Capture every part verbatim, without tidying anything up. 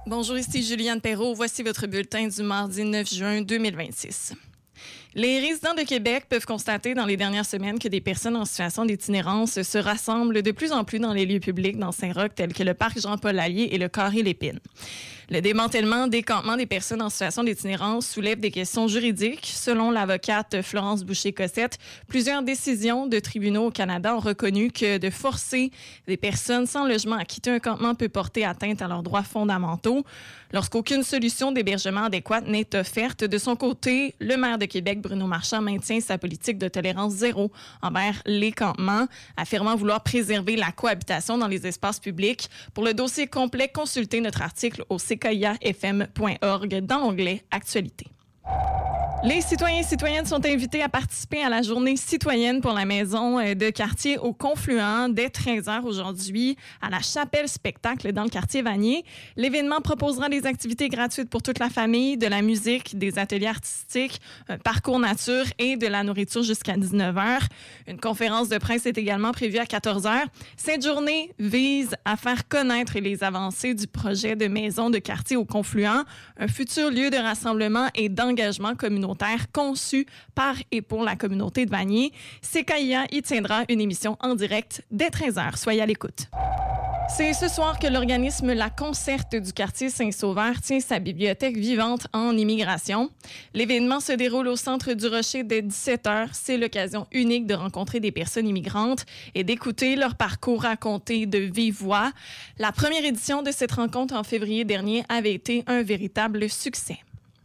Bonjour, ici Juliane Perrault. Voici votre bulletin du mardi neuf juin deux mille vingt-six. Les résidents de Québec peuvent constater dans les dernières semaines que des personnes en situation d'itinérance se rassemblent de plus en plus dans les lieux publics dans Saint-Roch, tels que le parc Jean-Paul Lallier et le Carré Lépine. Le démantèlement des campements des personnes en situation d'itinérance soulève des questions juridiques. Selon l'avocate Florence Boucher-Cossette, plusieurs décisions de tribunaux au Canada ont reconnu que de forcer des personnes sans logement à quitter un campement peut porter atteinte à leurs droits fondamentaux. Lorsqu'aucune solution d'hébergement adéquate n'est offerte, de son côté, le maire de Québec, Bruno Marchand, maintient sa politique de tolérance zéro envers les campements, affirmant vouloir préserver la cohabitation dans les espaces publics. Pour le dossier complet, consultez notre article au c k i a f m point org dans l'onglet Actualité. Les citoyens et citoyennes sont invités à participer à la journée citoyenne pour la maison de quartier au Confluent dès treize heures aujourd'hui à la Chapelle Spectacle dans le quartier Vanier. L'événement proposera des activités gratuites pour toute la famille, de la musique, des ateliers artistiques, un parcours nature et de la nourriture jusqu'à dix-neuf heures. Une conférence de presse est également prévue à quatorze heures. Cette journée vise à faire connaître les avancées du projet de maison de quartier au Confluent, un futur lieu de rassemblement et d'engagement communautaire conçu par et pour la communauté de Vanier. C K I A y tiendra une émission en direct dès treize heures. Soyez à l'écoute. C'est ce soir que l'organisme La Concerte du quartier Saint-Sauveur tient sa bibliothèque vivante en immigration. L'événement se déroule au Centre du Rocher dès dix-sept heures. C'est l'occasion unique de rencontrer des personnes immigrantes et d'écouter leur parcours raconté de vive voix. La première édition de cette rencontre en février dernier avait été un véritable succès.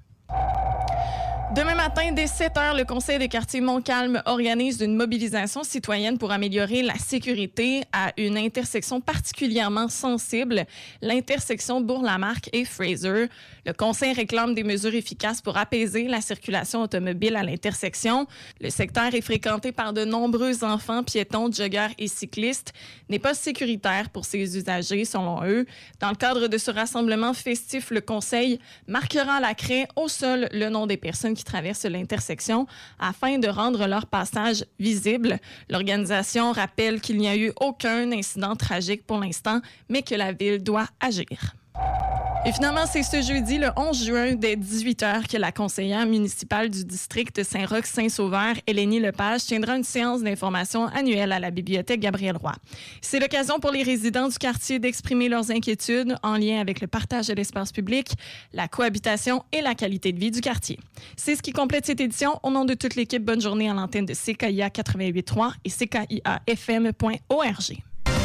Demain matin, dès sept heures, le Conseil de quartier Montcalm organise une mobilisation citoyenne pour améliorer la sécurité à une intersection particulièrement sensible, l'intersection Bourg-Lamarque et Fraser. Le Conseil réclame des mesures efficaces pour apaiser la circulation automobile à l'intersection. Le secteur est fréquenté par de nombreux enfants, piétons, joggeurs et cyclistes. N'est pas sécuritaire pour ses usagers, selon eux. Dans le cadre de ce rassemblement festif, le Conseil marquera à la craie au sol le nom des personnes qui traversent l'intersection afin de rendre leur passage visible. L'organisation rappelle qu'il n'y a eu aucun incident tragique pour l'instant, mais que la ville doit agir. Et finalement, c'est ce jeudi, le onze juin, dès dix-huit heures, que la conseillère municipale du district Saint-Roch-Saint-Sauveur, Elénie Lepage, tiendra une séance d'information annuelle à la bibliothèque Gabriel-Roy. C'est l'occasion pour les résidents du quartier d'exprimer leurs inquiétudes en lien avec le partage de l'espace public, la cohabitation et la qualité de vie du quartier. C'est ce qui complète cette édition. Au nom de toute l'équipe, bonne journée à l'antenne de C K I A quatre-vingt-huit point trois et C K I A F M point org.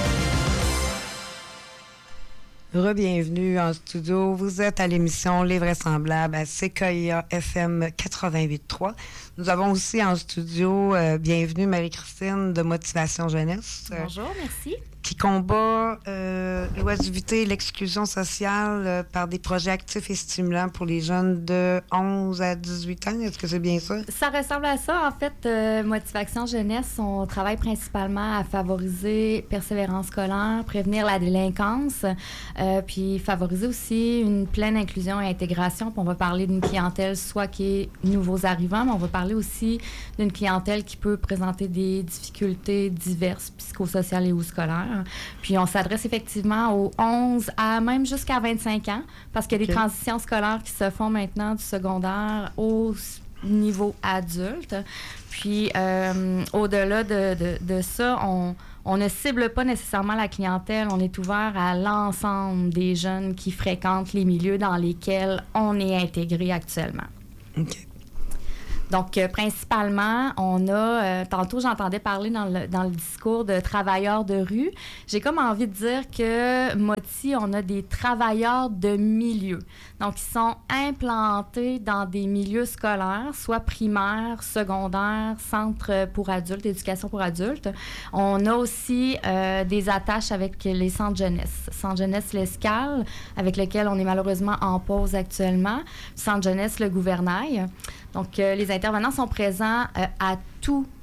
Re-bienvenue en studio. Vous êtes à l'émission Les Vraisemblables à C K I A F M quatre-vingt-huit point trois. Nous avons aussi en studio, euh, bienvenue Marie-Christine de Motivation Jeunesse. Bonjour, merci. Qui combat euh, l'oisiveté et l'exclusion sociale euh, par des projets actifs et stimulants pour les jeunes de onze à dix-huit ans. Est-ce que c'est bien ça? Ça ressemble à ça. En fait, euh, Motivation Jeunesse, on travaille principalement à favoriser persévérance scolaire, prévenir la délinquance, euh, puis favoriser aussi une pleine inclusion et intégration. Puis on va parler d'une clientèle soit qui est nouveaux arrivants, mais on va parler aussi d'une clientèle qui peut présenter des difficultés diverses, psychosociales et ou scolaires. Puis on s'adresse effectivement aux onze à même jusqu'à vingt-cinq ans parce qu'il y a okay. des transitions scolaires qui se font maintenant du secondaire au niveau adulte. Puis euh, au-delà de, de, de ça, on, on ne cible pas nécessairement la clientèle. On est ouvert à l'ensemble des jeunes qui fréquentent les milieux dans lesquels on est intégré actuellement. OK. Donc, euh, principalement, on a... Euh, tantôt, j'entendais parler dans le, dans le discours de travailleurs de rue. J'ai comme envie de dire que Moti, on a des travailleurs de milieu. Donc, ils sont implantés dans des milieux scolaires, soit primaires, secondaires, centres pour adultes, éducation pour adultes. On a aussi euh, des attaches avec les centres jeunesse. Centre jeunesse L'Escale, avec lequel on est malheureusement en pause actuellement. Centre jeunesse Le Gouvernail. Donc, euh, les intervenants sont présents euh, à tous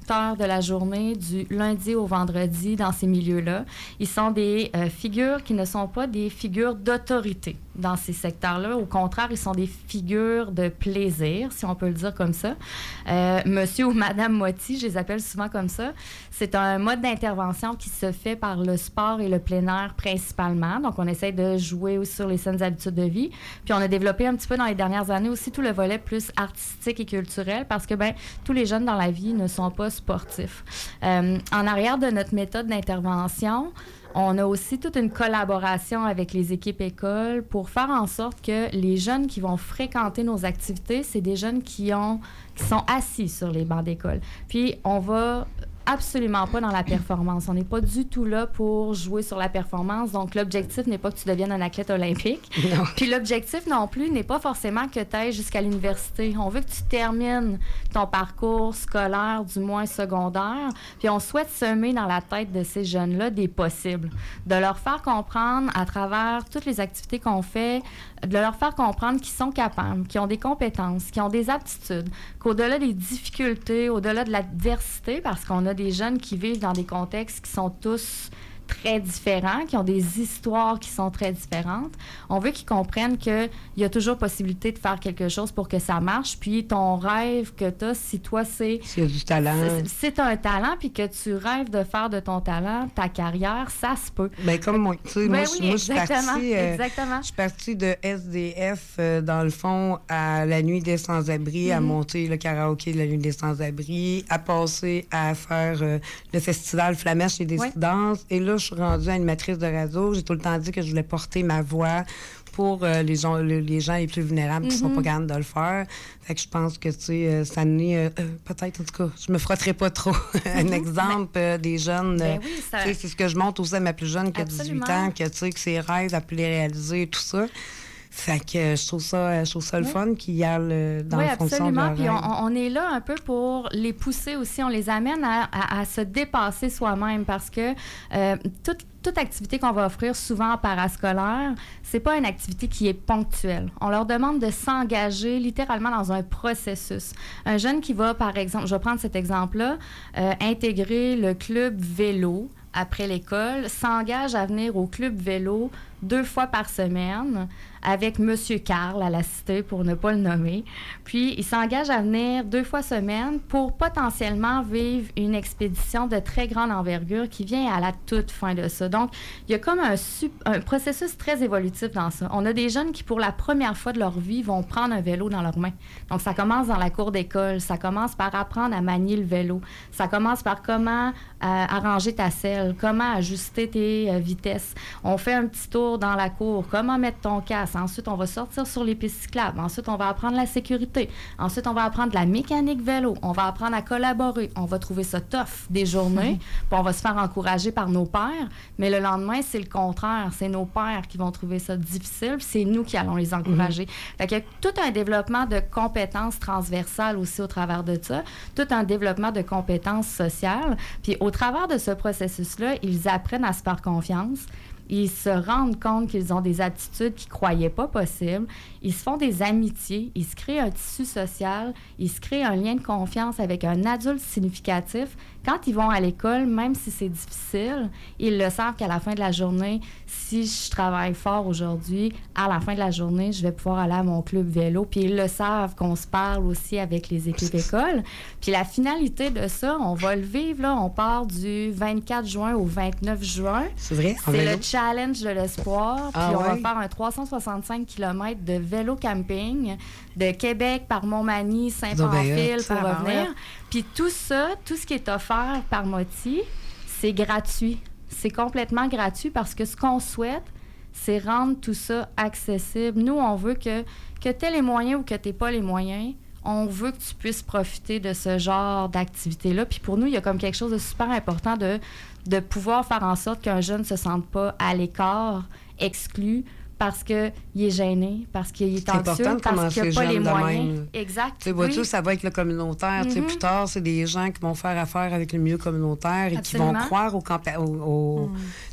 heures de la journée, du lundi au vendredi, dans ces milieux-là. Ils sont des euh, figures qui ne sont pas des figures d'autorité dans ces secteurs-là. Au contraire, ils sont des figures de plaisir, si on peut le dire comme ça. Euh, Monsieur ou Madame Motti, je les appelle souvent comme ça. C'est un mode d'intervention qui se fait par le sport et le plein air principalement. Donc, on essaie de jouer sur les saines habitudes de vie. Puis, on a développé un petit peu dans les dernières années aussi tout le volet plus artistique et culturel parce que, ben, tous les jeunes dans la vie ne sont pas sportifs. Euh, en arrière de notre méthode d'intervention, on a aussi toute une collaboration avec les équipes écoles pour faire en sorte que les jeunes qui vont fréquenter nos activités, c'est des jeunes qui ont qui sont assis sur les bancs d'école. Puis, on va absolument pas dans la performance. On n'est pas du tout là pour jouer sur la performance. Donc, l'objectif n'est pas que tu deviennes un athlète olympique. Non. Puis l'objectif non plus n'est pas forcément que tu ailles jusqu'à l'université. On veut que tu termines ton parcours scolaire, du moins secondaire. Puis on souhaite semer dans la tête de ces jeunes-là des possibles. De leur faire comprendre à travers toutes les activités qu'on fait, de leur faire comprendre qu'ils sont capables, qu'ils ont des compétences, qu'ils ont des aptitudes, qu'au-delà des difficultés, au-delà de l'adversité, parce qu'on a des jeunes qui vivent dans des contextes qui sont tous très différents, qui ont des histoires qui sont très différentes. On veut qu'ils comprennent qu'il y a toujours possibilité de faire quelque chose pour que ça marche. Puis ton rêve que tu as, si toi, c'est... C'est du talent. C'est un talent, puis que tu rêves de faire de ton talent ta carrière, ça se peut. Bien, comme moi. Tu sais, ben moi, oui, moi je suis partie... Euh, exactement. Je suis partie de S D F, euh, dans le fond, à la Nuit des Sans-Abri, mm-hmm. à monter le karaoké de la Nuit des Sans-Abri, à passer à faire euh, le festival Flamèche et Décidences. Oui. Et là, je suis rendue animatrice de radio. J'ai tout le temps dit que je voulais porter ma voix pour euh, les, gens, le, les gens les plus vulnérables mm-hmm. qui sont pas capables de le faire. Fait que je pense que, tu sais, euh, ça n'est... Euh, euh, peut-être, en tout cas, je me frotterai pas trop. Un mm-hmm. exemple euh, des jeunes... Ben euh, oui, ça... C'est ce que je montre aussi à ma plus jeune qui a dix-huit ans, que, tu sais, que ses rêves, elle peut les réaliser, tout ça. Fait que je trouve ça, je trouve ça le oui. fun qu'il y a le, dans oui, la fonction de absolument. Puis on, on est là un peu pour les pousser aussi. On les amène à, à, à se dépasser soi-même parce que euh, toute Toute activité qu'on va offrir souvent en parascolaire, c'est pas une activité qui est ponctuelle. On leur demande de s'engager littéralement dans un processus. Un jeune qui va, par exemple, je vais prendre cet exemple-là, euh, intégrer le club vélo après l'école, s'engage à venir au club vélo deux fois par semaine avec Monsieur Carl à la Cité, pour ne pas le nommer. Puis, il s'engage à venir deux fois semaine pour potentiellement vivre une expédition de très grande envergure qui vient à la toute fin de ça. Donc, il y a comme un, sup- un processus très évolutif dans ça. On a des jeunes qui, pour la première fois de leur vie, vont prendre un vélo dans leurs mains. Donc, ça commence dans la cour d'école. Ça commence par apprendre à manier le vélo. Ça commence par comment euh, arranger ta selle, comment ajuster tes euh, vitesses. On fait un petit tour dans la cour, comment mettre ton casque. Ensuite, on va sortir sur les pistes cyclables. Ensuite, on va apprendre la sécurité. Ensuite, on va apprendre la mécanique vélo. On va apprendre à collaborer. On va trouver ça tough des journées. Puis on va se faire encourager par nos pairs. Mais le lendemain, c'est le contraire. C'est nos pairs qui vont trouver ça difficile. Puis c'est nous qui allons les encourager. Mm-hmm. Fait qu'il y a tout un développement de compétences transversales aussi au travers de ça. Tout un développement de compétences sociales. Puis au travers de ce processus-là, ils apprennent à se faire confiance. Ils se rendent compte qu'ils ont des aptitudes qu'ils ne croyaient pas possibles. Ils se font des amitiés. Ils se créent un tissu social. Ils se créent un lien de confiance avec un adulte significatif. Quand ils vont à l'école, même si c'est difficile, ils le savent qu'à la fin de la journée, si je travaille fort aujourd'hui, à la fin de la journée, je vais pouvoir aller à mon club vélo. Puis ils le savent qu'on se parle aussi avec les équipes écoles. Puis la finalité de ça, on va le vivre, là. On part du vingt-quatre juin au vingt-neuf juin. C'est vrai? C'est le challenge de l'espoir. Ah, puis on ouais? va faire un trois cent soixante-cinq kilomètres de vélo camping de Québec par Montmagny, Saint-Pamphile pour revenir. Puis tout ça, tout ce qui est offert par Motti, c'est gratuit. C'est complètement gratuit parce que ce qu'on souhaite, c'est rendre tout ça accessible. Nous, on veut que, que tu aies les moyens ou que tu n'aies pas les moyens, on veut que tu puisses profiter de ce genre d'activité-là. Puis pour nous, il y a comme quelque chose de super important de, de pouvoir faire en sorte qu'un jeune ne se sente pas à l'écart, exclu, parce qu'il est gêné, parce qu'il est anxieux, parce qu'il n'a pas les moyens. Exact. Tu sais, vois-tu, oui. Ça va avec le communautaire. Mm-hmm. Tu sais, plus tard, c'est des gens qui vont faire affaire avec le milieu communautaire et Absolument. Qui vont croire au, camp- au, au, mm. tu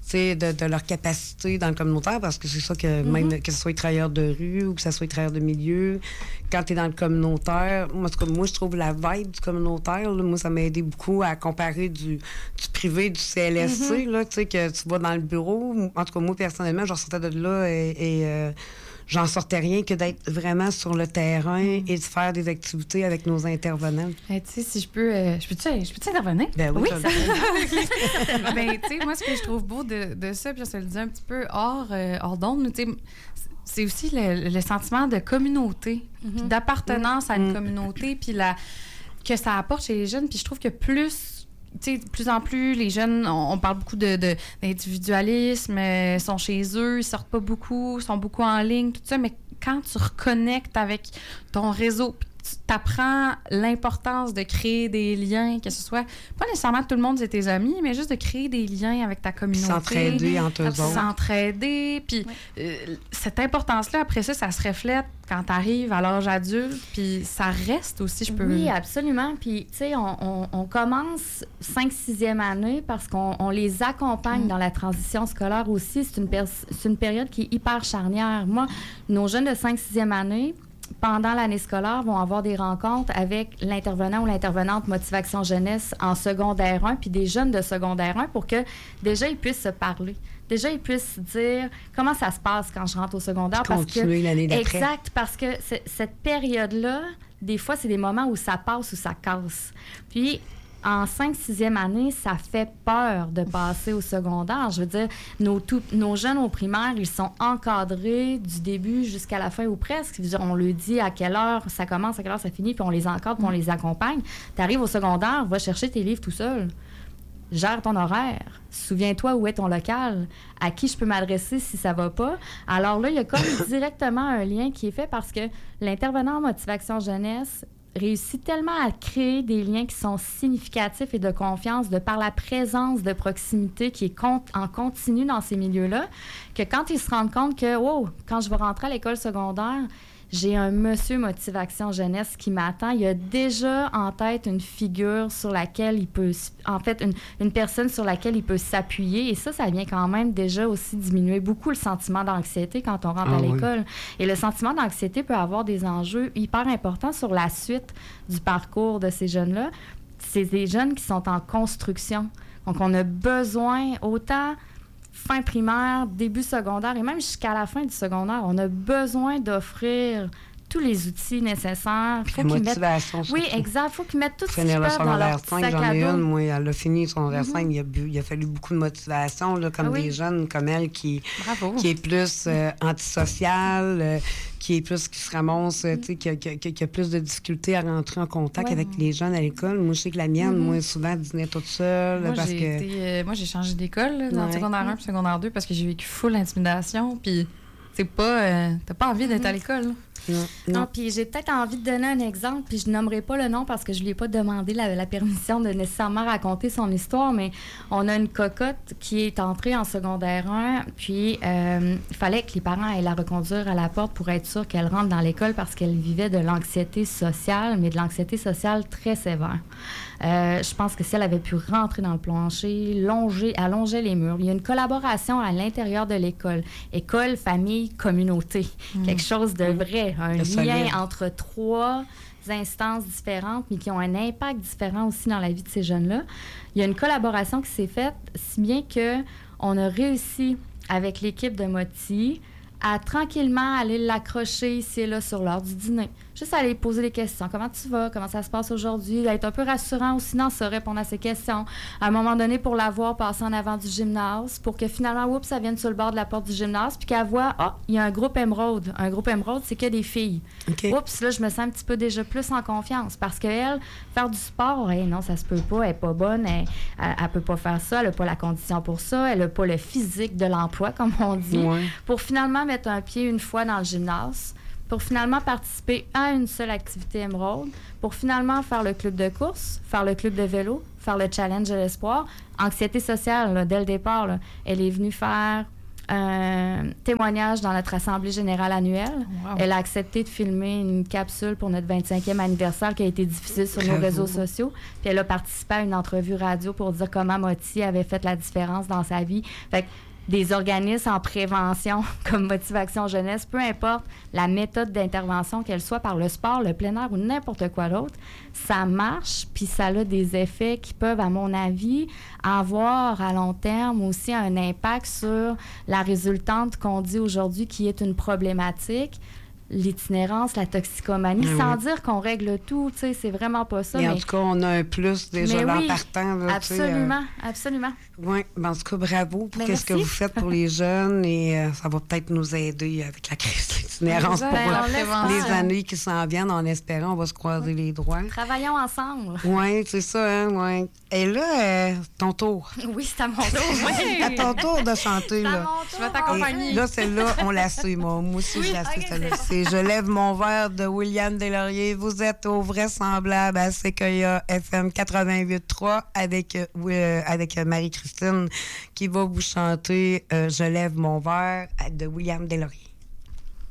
de, de leur capacité dans le communautaire, parce que c'est ça que, mm-hmm. même que ce soit travailleurs de rue ou que ce soit travailleurs de milieu, quand tu es dans le communautaire, moi, en tout cas, moi, je trouve la vibe du communautaire, là, moi, ça m'a aidé beaucoup à comparer du, du privé, du C L S C, mm-hmm. là, tu sais, que tu vas dans le bureau. En tout cas, moi, personnellement, j'en sortais de là et... et euh, j'en sortais rien que d'être vraiment sur le terrain mm. et de faire des activités avec nos intervenants. Eh, tu sais, si je peux... Euh, je peux-tu je peux intervenir? Ben oui, oui ça... ben, tu sais, moi, ce que je trouve beau de, de ça, puis on se le dit un petit peu hors, euh, hors d'onde, tu sais, c'est aussi le, le sentiment de communauté, mm-hmm. d'appartenance mm-hmm. à une communauté, puis la, que ça apporte chez les jeunes. Puis je trouve que plus... Tu sais, de plus en plus, les jeunes, on, on parle beaucoup de, de, d'individualisme, euh, sont chez eux, ils sortent pas beaucoup, sont beaucoup en ligne, tout ça, mais quand tu reconnectes avec ton réseau, tu t'apprends l'importance de créer des liens, que ce soit, pas nécessairement tout le monde c'est tes amis, mais juste de créer des liens avec ta communauté. S'entraider entre eux autres. S'entraider, puis oui. euh, cette importance-là, après ça, ça se reflète quand tu arrives à l'âge adulte, puis ça reste aussi, je peux... Oui, absolument. Puis, tu sais, on, on, on commence cinq sixième année parce qu'on on les accompagne mm. dans la transition scolaire aussi. C'est une, per- c'est une période qui est hyper charnière. Moi, nos jeunes de cinq sixième année, pendant l'année scolaire, vont avoir des rencontres avec l'intervenant ou l'intervenante Motivation Jeunesse en secondaire un, puis des jeunes de secondaire un pour que, déjà, ils puissent se parler. Déjà, ils puissent dire comment ça se passe quand je rentre au secondaire. Continuer l'année d'après. Exact, parce que c'est, cette période-là, des fois, c'est des moments où ça passe ou ça casse. Puis, en cinq sixième année, ça fait peur de passer au secondaire. Je veux dire, nos, tout, nos jeunes au primaire, ils sont encadrés du début jusqu'à la fin ou presque. Je veux dire, on leur dit à quelle heure ça commence, à quelle heure ça finit, puis on les encadre, puis on les accompagne. Tu arrives au secondaire, va chercher tes livres tout seul. Gère ton horaire. Souviens-toi où est ton local, à qui je peux m'adresser si ça va pas. Alors là, il y a comme directement un lien qui est fait parce que l'intervenant en motivation jeunesse réussit tellement à créer des liens qui sont significatifs et de confiance de par la présence de proximité qui est con- en continu dans ces milieux-là, que quand ils se rendent compte que, wow, quand je vais rentrer à l'école secondaire, j'ai un monsieur motivation jeunesse qui m'attend. Il a déjà en tête une figure sur laquelle il peut... En fait, une, une personne sur laquelle il peut s'appuyer. Et ça, ça vient quand même déjà aussi diminuer beaucoup le sentiment d'anxiété quand on rentre ah, à l'école. Oui. Et le sentiment d'anxiété peut avoir des enjeux hyper importants sur la suite du parcours de ces jeunes-là. C'est des jeunes qui sont en construction. Donc, on a besoin autant... fin primaire, début secondaire et même jusqu'à la fin du secondaire, on a besoin d'offrir tous les outils nécessaires. Faut qu'ils motivation, mettent... Oui, exact. Il faut qu'ils mettent tout ce qu'ils peuvent dans leur cinq, sac j'en à ai dos. une, moi, elle a fini son secondaire mm-hmm. cinq. Il a, bu, il a fallu beaucoup de motivation, là, comme ah, oui. des jeunes comme elle qui, qui est plus euh, antisociale, euh, qui est plus qui se ramasse, mm-hmm. tu sais, qui, qui, qui, qui a plus de difficultés à rentrer en contact ouais. avec les jeunes à l'école. Moi, je sais que la mienne, mm-hmm. moi, souvent, elle dînait toute seule. Moi, parce j'ai, que... été, euh, moi, j'ai changé d'école là, dans ouais. le secondaire un puis secondaire deux parce que j'ai vécu full intimidation. Puis, c'est pas... Euh, t'as pas envie d'être mm-hmm. à l'école, là. Non, non. non puis j'ai peut-être envie de donner un exemple, puis je nommerai pas le nom parce que je lui ai pas demandé la, la permission de nécessairement raconter son histoire, mais on a une cocotte qui est entrée en secondaire un, puis euh, il fallait que les parents aillent la reconduire à la porte pour être sûr qu'elle rentre dans l'école parce qu'elle vivait de l'anxiété sociale, mais de l'anxiété sociale très sévère. Euh, je pense que si elle avait pu rentrer dans le plancher, longer, allonger les murs, il y a une collaboration à l'intérieur de l'école. École, famille, communauté. Mmh. Quelque chose de vrai. Un lien solide. Entre trois instances différentes, mais qui ont un impact différent aussi dans la vie de ces jeunes-là. Il y a une collaboration qui s'est faite, si bien qu'on a réussi, avec l'équipe de Moti, à tranquillement aller l'accrocher ici et là sur l'heure du dîner. Juste aller poser des questions. Comment tu vas? Comment ça se passe aujourd'hui? Être un peu rassurant aussi dans ça, répondre à ces questions. À un moment donné, pour la voir passer en avant du gymnase, pour que finalement, oups, ça vienne sur le bord de la porte du gymnase, puis qu'elle voit, ah, oh, il y a un groupe émeraude. Un groupe émeraude, c'est que des filles. Okay. Oups, là, je me sens un petit peu déjà plus en confiance parce qu'elle, faire du sport, hey, non, ça se peut pas, elle est pas bonne, elle, elle, elle peut pas faire ça, elle a pas la condition pour ça, elle a pas le physique de l'emploi, comme on dit. Ouais. Pour finalement mettre un pied une fois dans le gymnase, pour finalement participer à une seule activité émeraude, pour finalement faire le club de course, faire le club de vélo, faire le challenge de l'espoir. Anxiété sociale, là, dès le départ, là, elle est venue faire un témoignage dans notre Assemblée générale annuelle. Wow. Elle a accepté de filmer une capsule pour notre vingt-cinquième anniversaire qui a été diffusée sur Bravo. Nos réseaux sociaux. Puis elle a participé à une entrevue radio pour dire comment Moti avait fait la différence dans sa vie. Fait que des organismes en prévention comme Motivation Jeunesse, peu importe la méthode d'intervention, qu'elle soit par le sport, le plein air ou n'importe quoi d'autre, ça marche, puis ça a des effets qui peuvent, à mon avis, avoir à long terme aussi un impact sur la résultante qu'on dit aujourd'hui qui est une problématique, l'itinérance, la toxicomanie, oui, sans oui. dire qu'on règle tout, tu sais, c'est vraiment pas ça. Et mais... en tout cas, on a un plus déjà là oui, partant. Là, absolument, euh... absolument. Oui, ben en tout cas, bravo pour ce que vous faites pour les jeunes et euh, ça va peut-être nous aider avec la crise de l'itinérance pour ben, les années qui s'en viennent. En espérant, on va se croiser les doigts. Travaillons ensemble. Oui, c'est ça, hein, oui. Et là, euh, ton tour. Oui, c'est à mon tour. Oui, à ton tour de chanter, là. Je vais t'accompagner. Là, celle-là, on la suit, moi. Moi aussi, oui, je la suis, okay, celle-là. C'est Je lève mon verre de William Deslauriers. Vous êtes au Vraisemblable à Sequoia F M quatre-vingt-huit trois avec, euh, avec Marie-Christine qui va vous chanter euh, Je lève mon verre de William Deslauriers.